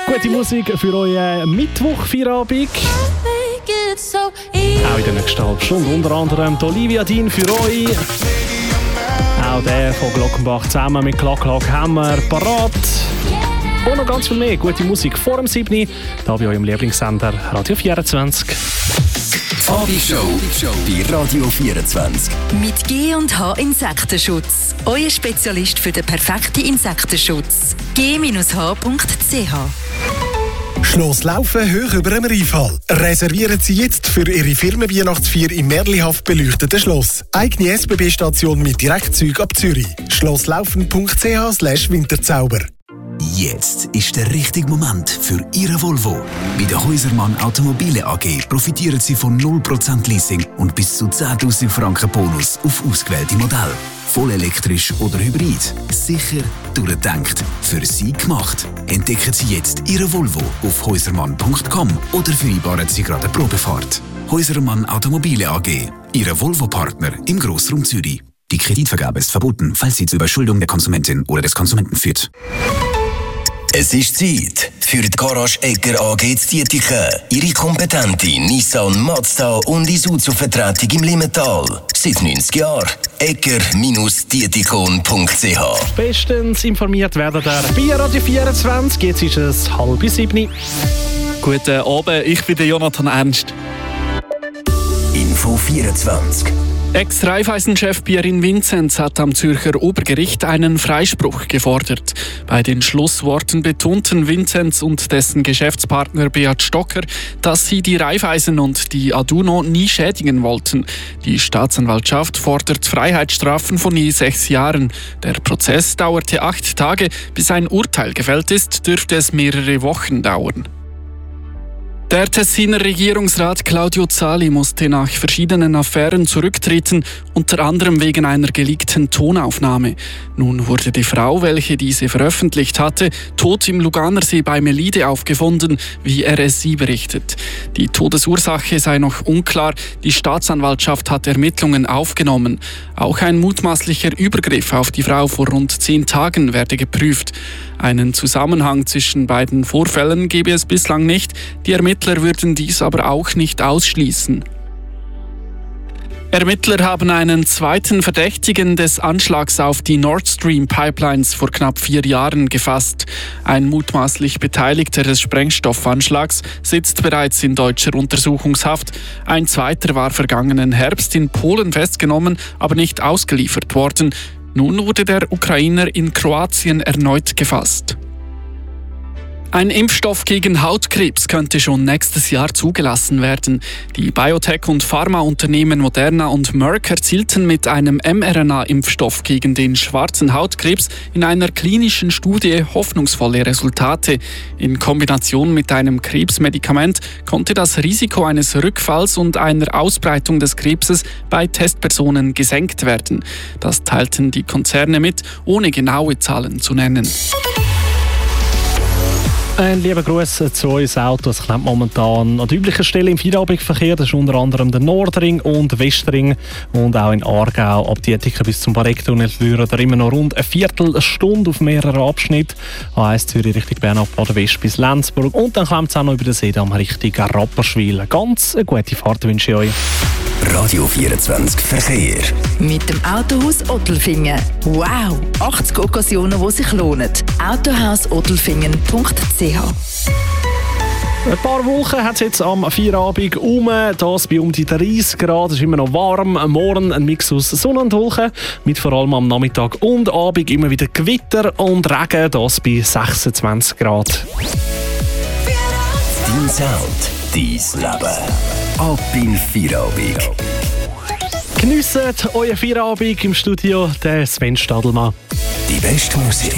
Gute Musik für euren Mittwoch-Feierabend. Auch in der nächsten halben Stunde. Unter anderem die Olivia Dean für euch. Auch der von Glockenbach zusammen mit Klack haben wir parat. Und noch ganz viel mehr gute Musik vor dem 7. Hier bei eurem Lieblingssender Radio 24. Abishow bei Radio 24. Mit G&H Insektenschutz. Euer Spezialist für den perfekten Insektenschutz. g-h.ch. Schloss Laufen hoch über dem Rheinfall. Reservieren Sie jetzt für Ihre Firmenweihnachtsfeier im märchenhaft beleuchteten Schloss. Eigene SBB-Station mit Direktzug ab Zürich. schlosslaufen.ch/Winterzauber. Jetzt ist der richtige Moment für Ihre Volvo. Bei der Häusermann Automobile AG profitieren Sie von 0% Leasing und bis zu 10'000 Franken Bonus auf ausgewählte Modelle. Voll elektrisch oder hybrid. Sicher, durchgedacht, für Sie gemacht. Entdecken Sie jetzt Ihre Volvo auf häusermann.com oder vereinbaren Sie gerade eine Probefahrt. Häusermann Automobile AG. Ihre Volvo-Partner im Grossraum Zürich. Die Kreditvergabe ist verboten, falls sie zur Überschuldung der Konsumentin oder des Konsumenten führt. Es ist Zeit für die Garage Egger AG zu Dietiken. Ihre kompetente Nissan, Mazda und Isuzu-Vertretung im Limmental. Seit 90 Jahren. Egger-dietikon.ch. Bestens informiert werden der bei Radio 24. Jetzt ist es 6:30. Guten Abend, ich bin der Jonathan Ernst. Info 24. Ex-Raiffeisen-Chef Pierin Vinzenz hat am Zürcher Obergericht einen Freispruch gefordert. Bei den Schlussworten betonten Vinzenz und dessen Geschäftspartner Beat Stocker, dass sie die Raiffeisen und die Aduno nie schädigen wollten. Die Staatsanwaltschaft fordert Freiheitsstrafen von je 6 Jahren. Der Prozess dauerte 8 Tage. Bis ein Urteil gefällt ist, dürfte es mehrere Wochen dauern. Der Tessiner Regierungsrat Claudio Zali musste nach verschiedenen Affären zurücktreten, unter anderem wegen einer geleakten Tonaufnahme. Nun wurde die Frau, welche diese veröffentlicht hatte, tot im Luganersee bei Melide aufgefunden, wie RSI berichtet. Die Todesursache sei noch unklar, die Staatsanwaltschaft hat Ermittlungen aufgenommen. Auch ein mutmaßlicher Übergriff auf die Frau vor rund 10 Tagen werde geprüft. Einen Zusammenhang zwischen beiden Vorfällen gebe es bislang nicht, die Ermittler würden dies aber auch nicht ausschließen. Ermittler haben einen zweiten Verdächtigen des Anschlags auf die Nord Stream Pipelines vor knapp 4 Jahren gefasst. Ein mutmaßlich Beteiligter des Sprengstoffanschlags sitzt bereits in deutscher Untersuchungshaft. Ein zweiter war vergangenen Herbst in Polen festgenommen, aber nicht ausgeliefert worden. Nun wurde der Ukrainer in Kroatien erneut gefasst. Ein Impfstoff gegen Hautkrebs könnte schon nächstes Jahr zugelassen werden. Die Biotech- und Pharmaunternehmen Moderna und Merck erzielten mit einem mRNA-Impfstoff gegen den schwarzen Hautkrebs in einer klinischen Studie hoffnungsvolle Resultate. In Kombination mit einem Krebsmedikament konnte das Risiko eines Rückfalls und einer Ausbreitung des Krebses bei Testpersonen gesenkt werden. Das teilten die Konzerne mit, ohne genaue Zahlen zu nennen. Ein lieber Gruß zu uns Autos. Es klemmt momentan an der üblichen Stelle im Feierabendverkehr. Das ist unter anderem der Nordring und Westring. Und auch in Aargau ab Dietiken bis zum Barecktunnel führen da immer noch rund eine Viertelstunde auf mehreren Abschnitten. A1 Zürich Richtung Bern ab Baden West bis Lenzburg. Und dann klemmt es auch noch über den Seedamm Richtung Rapperswil. Ganz eine gute Fahrt wünsche ich euch. Radio 24 Verkehr. Mit dem Autohaus Ottelfingen. Wow! 80 Occasionen, die sich lohnen. Autohausottelfingen.ch. Ein paar Wolken hat es jetzt am Feierabend das bei um die 30 Grad. Es ist immer noch warm. Morgen ein Mix aus Sonne und Wolken. Mit vor allem am Nachmittag und Abend immer wieder Gewitter und Regen. Das bei 26 Grad. Dein Sound, dein Leben. Ab in Feierabend. Geniessen euren Feierabend im Studio, der Sven Stadelmann. Die beste Musik